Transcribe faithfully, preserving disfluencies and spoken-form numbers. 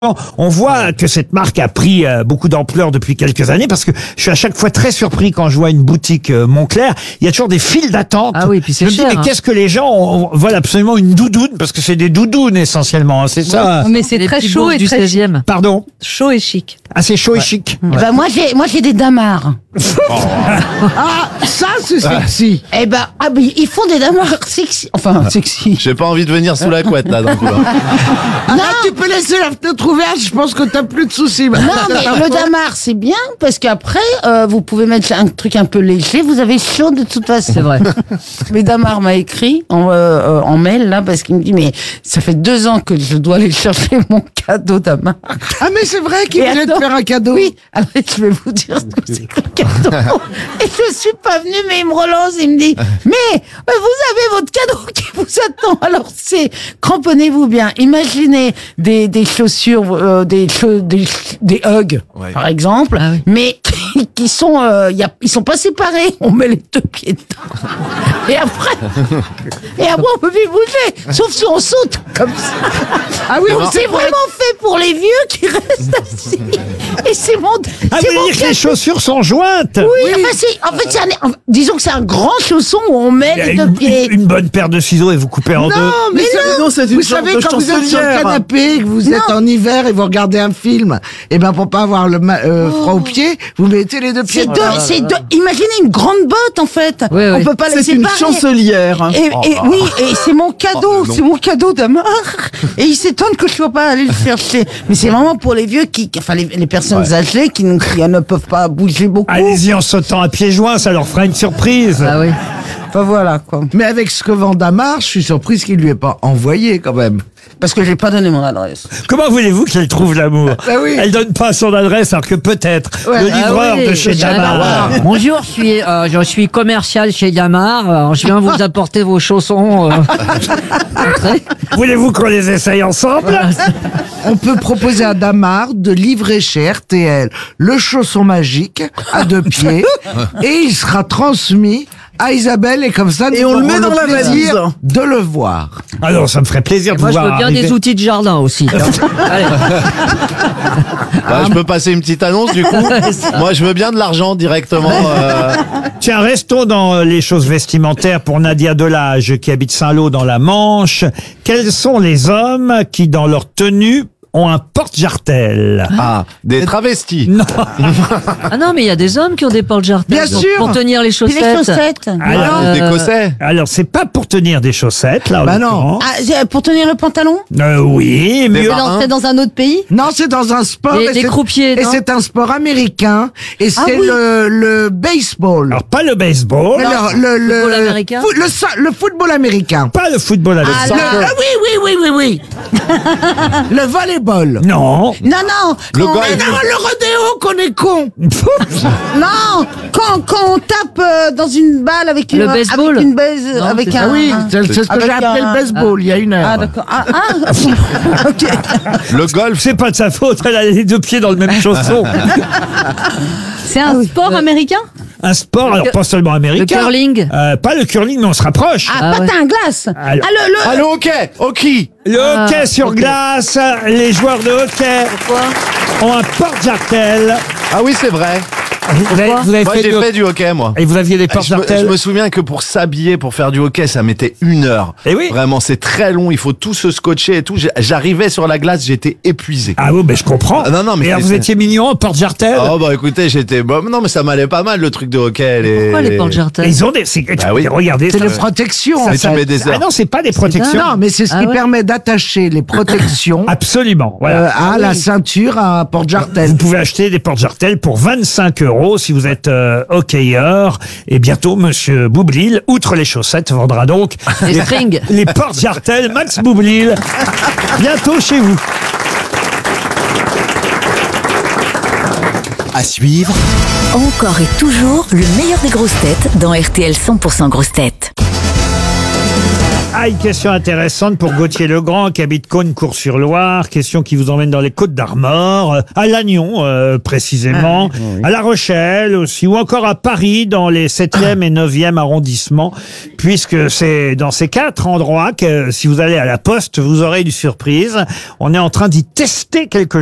On voit que cette marque a pris euh, beaucoup d'ampleur depuis quelques années parce que je suis à chaque fois très surpris quand je vois une boutique euh, Moncler. Il y a toujours des files d'attente. Ah oui, puis c'est je me cher, dis, mais hein. qu'est-ce que les gens ont, veulent absolument une doudoune parce que c'est des doudounes essentiellement, hein, c'est ça. Mais c'est Les très petits chaud bourgs et du très seizième. Pardon. chaud et chic. Ah, c'est chaud et chic. Eh ben moi j'ai moi j'ai des damards. Ah, ça c'est sexy. Eh ben ah ben ils font des damards sexy. Enfin sexy. J'ai pas envie de venir sous la couette là d'un coup. là. Ah, tu peux laisser la fenêtre ouverte, je pense que t'as plus de soucis. Non mais le damar c'est bien parce qu'après euh, vous pouvez mettre un truc un peu léger, vous avez chaud de toute façon. C'est vrai. Mais Damar m'a écrit en, euh, euh, en mail là parce qu'il me dit mais ça fait deux ans que je dois aller chercher mon cadeau Damar. Ah mais c'est vrai qu'il Et voulait te attends, faire un cadeau. Oui, alors je vais vous dire ce que c'est que le cadeau. Et je suis pas venue, mais il me relance, il me dit, mais euh, vous avez votre cadeau qui vous attend. Alors c'est, cramponnez-vous bien. Imaginez des, des chaussures, euh, des, chau- des, des Ugg, Ouais. par exemple, Ah oui. mais qui, qui sont, euh, y a, ils sont pas séparés. On met les deux pieds dedans. Et après, et après on peut plus bouger, sauf si on saute comme ça. Ah oui, Donc, on c'est vraiment fait pour les vieux qui restent assis. Et c'est mon, Ah, c'est vous mon voulez dire que les cadeau. chaussures sont jointes? Oui, enfin, c'est, en fait, c'est un, en- disons que c'est un grand chausson où on met Il y a les deux une, pieds. une- une bonne paire de ciseaux et vous coupez en deux. Non, mais, non, c'est une vous sorte savez de quand vous êtes sur le chancelière. canapé, que vous êtes en hiver et vous regardez un film, et ben pour pas avoir le ma- euh, froid aux pieds, vous mettez les deux pieds C'est deux, dedans. c'est deux, imaginez une grande botte, en fait. Oui, oui. On peut pas les C'est une séparer. chancelière. Et, et oui, et c'est mon cadeau, Oh, non. c'est mon cadeau d'Amar. Et il s'étonne que je sois pas allé le chercher. Mais c'est vraiment pour les vieux qui, enfin, les, les personnes âgées qui, ne- qui ne peuvent pas bouger beaucoup. Allez-y en sautant à pieds joints, ça leur fera une surprise. Ah oui. Enfin, voilà, quoi. Mais avec ce que vend Damar, je suis surprise qu'il lui ait pas envoyé quand même. Parce que j'ai pas donné mon adresse. Comment voulez-vous qu'elle trouve l'amour? Ah oui. Elle donne pas son adresse alors que peut-être Ouais. le livreur Ah oui, de chez je- Damar. Ah, bonjour, je suis, euh, je suis commercial chez Damar. Alors, je viens vous apporter vos chaussons. euh. Entrez. Voulez-vous qu'on les essaye ensemble? On peut proposer à Damar de livrer chez R T L le chausson magique à deux pieds et il sera transmis à Isabelle et comme ça nous Et on le aurons met dans la plaisir valise. de le voir. Alors, ça me ferait plaisir de Moi, je pouvoir veux bien arriver. des outils de jardin aussi. Allez. Bah, je peux passer une petite annonce du coup. Moi je veux bien de l'argent directement. euh, Tiens, restons dans euh, les choses vestimentaires pour Nadia Delage qui habite Saint-Lô dans la Manche. Quels sont les hommes qui, dans leur tenue, ont un porte-jartel? Ah, des travestis. Non. Ah non, mais il y a des hommes qui ont des porte-jartels. Bien donc, sûr. Pour tenir les Puis chaussettes. les chaussettes. Alors, Euh, Des cossets. alors, c'est pas pour tenir des chaussettes, là, en Bah non. l'occurrence. Ah, c'est pour tenir le pantalon? Euh, oui, Des mieux. marins. C'est dans un autre pays. Non, c'est dans un sport. Les- et les c'est- croupiers, Et non c'est un sport américain. Et c'est oui. le, le baseball. Alors, pas le baseball, Mais le, le, le, Football américain. foot- le, so- le football américain. pas le football avec Ah, ça. Le- ah oui, oui, oui, oui, oui. le volleyball. Non. Non, non. Le quand- golf. Mais non, le rodéo qu'on est con. Non, quand, quand on tape euh, dans une balle avec une, Le baseball. avec une baise, Non, avec c'est un. ça. Ah oui, un- c'est c'est ce que Avec j'ai appelé un- le baseball il y a une heure. Ah d'accord. Ah, ah. Ok. Le golf. C'est pas de sa faute, elle a les deux pieds dans le même chausson. C'est un sport américain. Un sport, alors pas seulement Le américain. curling. Euh, pas le curling, mais on se rapproche. Ah, Ah, patin à glace. Alors- Ah, le, le- Ah le hockey. Hockey. Le hockey Ah, sur ok. glace, les joueurs de hockey Pourquoi ont un porte-jartel. Ah oui c'est vrai. Vous avez, vous avez Moi fait j'ai du fait du hockey moi. Et vous aviez des Je me, je porte-jartels? me souviens que pour s'habiller, pour faire du hockey, ça mettait une heure. Eh oui. Vraiment, c'est très long. Il faut tout se scotcher et tout. J'ai- J'arrivais sur la glace, j'étais épuisé. Ah oui, ben je comprends. Ah, non, non, mais Et alors, c'est- vous étiez mignon en porte-jartel? Oh bah écoutez, j'étais bon. Non mais ça m'allait pas mal le truc de hockey. Les... Pourquoi les porte-jartels? Ils ont des. c'est- Bah oui. Regardez. C'est ça- de protection. Mais en tu fait. mets des Ah heures. non, c'est pas des protections. Non, mais c'est ce Ah qui ouais. permet d'attacher les protections Absolument. Voilà. euh, à la ceinture, à un porte-jartel. Vous pouvez acheter des porte-jartels pour vingt-cinq euros si vous êtes euh, hockeyeur. Et bientôt, Monsieur Boublil, outre les chaussettes, vendra donc Les strings. les porte-jartels Max Boublil. Bientôt chez vous. À suivre, Encore et toujours le meilleur des grosses têtes dans R T L cent pour cent grosses têtes. Ah, une question intéressante pour Gauthier Legrand qui habite Cosne-Cours-sur-Loire. Question qui vous emmène dans les Côtes d'Armor, euh, à Lannion euh, précisément, à La Rochelle aussi, ou encore à Paris dans les septième et neuvième arrondissements, puisque c'est dans ces quatre endroits que si vous allez à la Poste, vous aurez une surprise. On est en train d'y tester quelque